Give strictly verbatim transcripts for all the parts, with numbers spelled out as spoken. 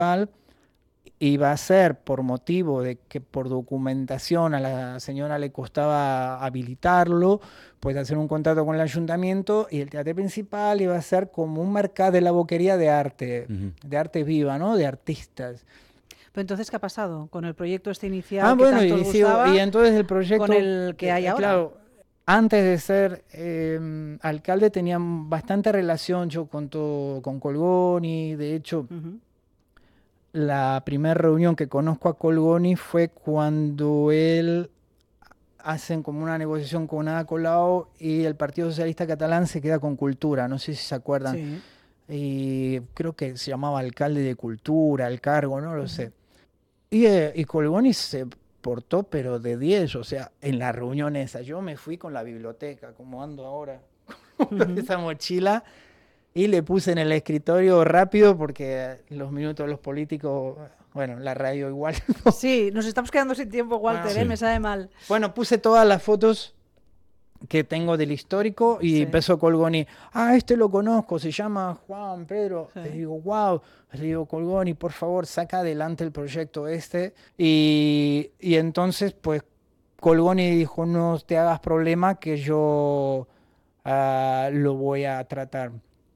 municipal iba a ser por motivo de que por documentación a la señora le costaba habilitarlo, pues hacer un contrato con el ayuntamiento, y el teatro principal iba a ser como un mercado de la boquería de arte, uh-huh. de arte viva, ¿no? De artistas. Pero entonces, ¿qué ha pasado con el proyecto este inicial ah, que bueno, tanto y, os gustaba, y entonces el proyecto, con el que hay eh, ahora? Claro, antes de ser eh, alcalde tenía bastante relación yo con, todo, con Colgoni, de hecho... Uh-huh. La primera reunión que conozco a Colgoni fue cuando él hacen como una negociación con Ada Colau y el Partido Socialista Catalán se queda con Cultura, no sé si se acuerdan. Sí. Y creo que se llamaba alcalde de Cultura, el cargo, no lo uh-huh. sé. Y, eh, y Colgoni se portó pero de diez, o sea, en la reunión esa. Yo me fui con la biblioteca, como ando ahora, con uh-huh. esa mochila. Y le puse en el escritorio rápido porque los minutos de los políticos, bueno, la radio igual. ¿No? Sí, nos estamos quedando sin tiempo, Walter, bueno, ¿eh? Sí. Me sabe mal. Bueno, puse todas las fotos que tengo del histórico y sí. empezó Colgoni, ah, este lo conozco, se llama Juan Pedro. Sí. Le digo, wow, le digo, Colgoni, por favor, saca adelante el proyecto este. Y, y entonces, pues, Colgoni dijo, no te hagas problema que yo uh, lo voy a tratar.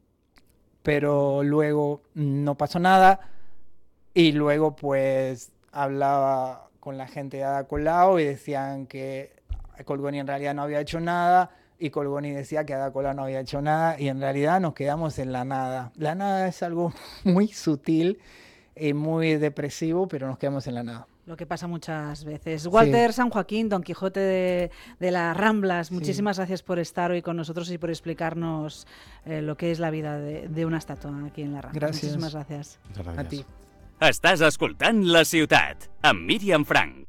Pero luego no pasó nada y luego pues hablaba con la gente de Ada Colau y decían que Colgoni en realidad no había hecho nada y Colgoni decía que Ada Colau no había hecho nada y en realidad nos quedamos en la nada. La nada es algo muy sutil y muy depresivo, pero nos quedamos en la nada. Lo que pasa muchas veces. Walter sí. San Joaquín, Don Quijote de, de las Ramblas, sí. muchísimas gracias por estar hoy con nosotros y por explicarnos eh, lo que es la vida de, de una estatua aquí en la Rambla. Gracias. Muchísimas gracias. A ti. Estàs escoltant La Ciutat, amb Míriam Frank.